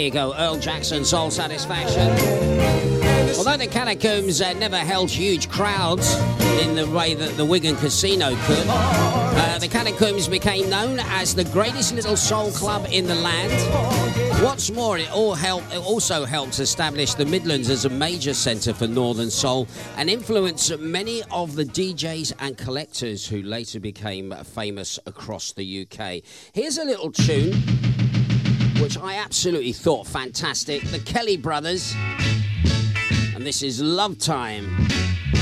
you go, Earl Jackson, Soul Satisfaction. Although the Catacombs never held huge crowds in the way that the Wigan Casino could, the Catacombs became known as the greatest little soul club in the land. What's more, it also helped establish the Midlands as a major centre for Northern Soul and influenced many of the DJs and collectors who later became famous across the UK. Here's a little tune which I absolutely thought fantastic. The Kelly Brothers. And this is Love Time.